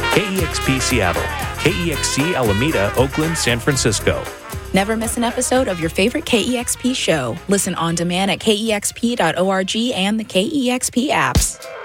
KEXP Seattle, KEXC Alameda, Oakland, San Francisco. Never miss an episode of your favorite KEXP show. Listen on demand at kexp.org and the KEXP apps.